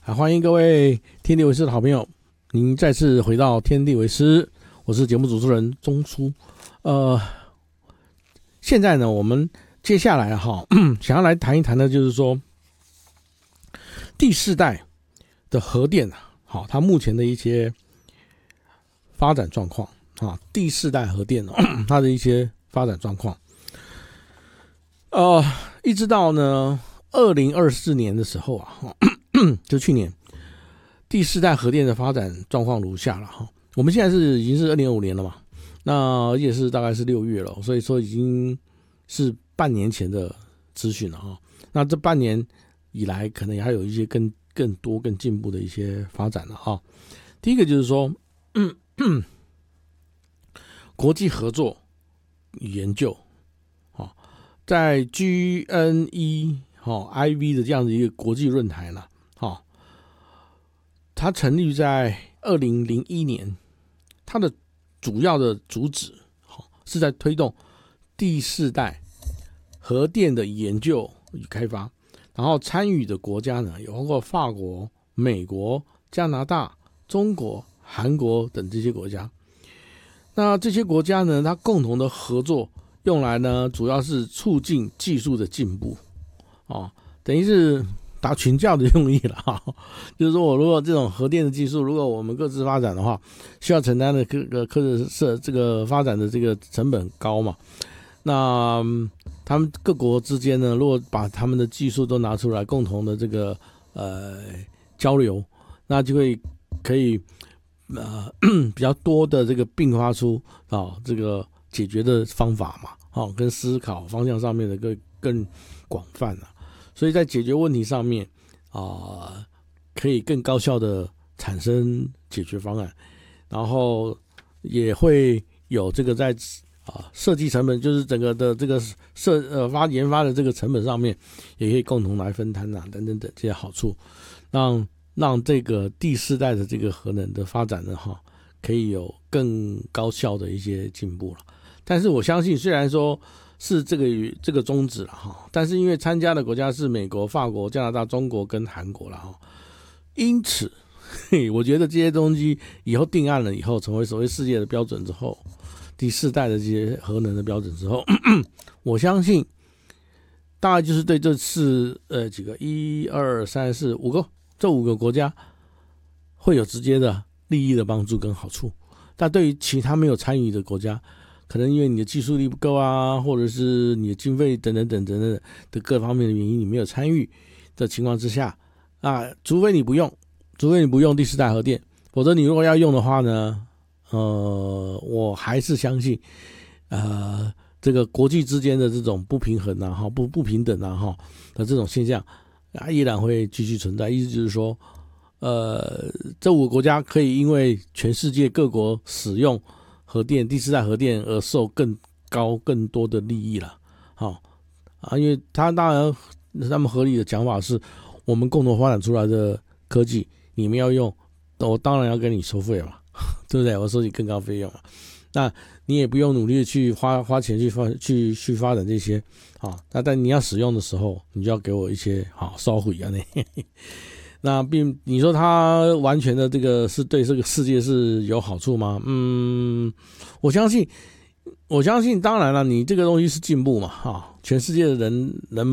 欢迎各位天地为师的好朋友，您再次回到天地为师，我是节目主持人钟书。现在呢，我们接下来想要来谈一谈的，就是说第四代的核电它目前的一些发展状况第四代核电它的一些发展状况。一直到呢2024年的时候就去年，第四代核电的发展状况如下了我们现在已经是2025年了嘛，那也是大概是6月了，所以说已经是半年前的资讯了那这半年以来，可能还有一些更多更进步的一些发展了第一个就是说，国际合作与研究在 GNE IV 的这样的一个国际论坛它成立在2001年，它的主要的主旨是在推动第四代核电的研究与开发，然后参与的国家呢有包括法国、美国、加拿大、中国、韩国等这些国家。那这些国家呢，它共同的合作用来呢，主要是促进技术的进步等于是打群架的用意了就是说，我如果这种核电的技术，如果我们各自发展的话，需要承担的这个发展的这个成本很高嘛。那他们各国之间呢，如果把他们的技术都拿出来，共同的这个交流，那就可以比较多的这个并发出这个解决的方法嘛跟思考方向上面的更广泛所以在解决问题上面可以更高效的产生解决方案，然后也会有这个在设计成本，就是整个的这个研发的这个成本上面，也可以共同来分摊等等这些好处，让这个第四代的这个核能的发展呢可以有更高效的一些进步了。但是我相信，虽然说是这个宗旨了但是因为参加的国家是美国、法国、加拿大、中国跟韩国了因此我觉得这些东西以后定案了以后，成为所谓世界的标准之后，第四代的这些核能的标准之后我相信大概就是对这次几个1、2、3、4、5个这5个国家会有直接的利益的帮助跟好处。但对于其他没有参与的国家，可能因为你的技术力不够或者是你的经费等等的各方面的原因，你没有参与的情况之下除非你不用第四代核电，否则你如果要用的话呢我还是相信这个国际之间的这种不平衡不平等的这种现象依然会继续存在。意思就是说这5个国家可以因为全世界各国使用第四代核电而受更多的利益了因为当然他们合理的讲法是，我们共同发展出来的科技你们要用，我当然要跟你收费嘛对不对？我收你更高费用那你也不用努力的去花钱去发展这些但你要使用的时候，你就要给我一些收费那你说它完全的这个是对这个世界是有好处吗？我相信当然了，你这个东西是进步嘛全世界的人们